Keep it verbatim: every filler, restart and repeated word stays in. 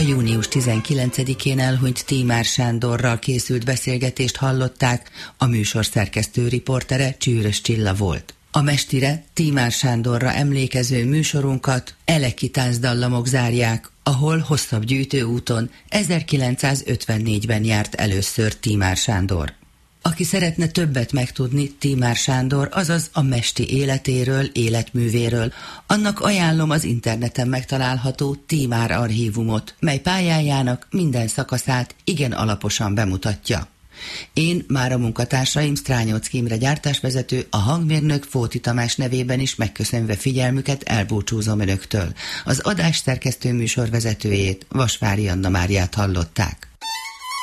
június tizenkilencedikén elhunyt Tímár Sándorral készült beszélgetést hallották, a műsor szerkesztő riportere Csűrös Csilla volt. A mestire, Tímár Sándorra emlékező műsorunkat eleki táncdallamok zárják, ahol hosszabb gyűjtőúton ezerkilencszázötvennégyben járt először Tímár Sándor. Aki szeretne többet megtudni Tímár Sándor, azaz a mesti életéről, életművéről, annak ajánlom az interneten megtalálható Tímár archívumot, mely pályájának minden szakaszát igen alaposan bemutatja. Én, már a munkatársaim, Strányocki Imre gyártásvezető, a hangmérnök Fóti Tamás nevében is megköszönve figyelmüket elbúcsúzom önöktől. Az adás szerkesztő műsorvezetőjét, Vasvári Anna Máriát hallották.